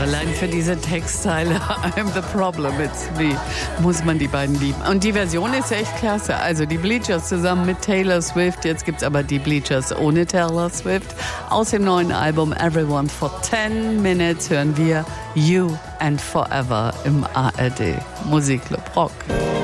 Allein für diese Textzeile I'm the problem, it's me, muss man die beiden lieben. Und die Version ist echt klasse. Also die Bleachers zusammen mit Taylor Swift. Jetzt gibt's aber die Bleachers ohne Taylor Swift. Aus dem neuen Album Everyone for 10 Minutes hören wir You and Forever im ARD Musikclub Rock.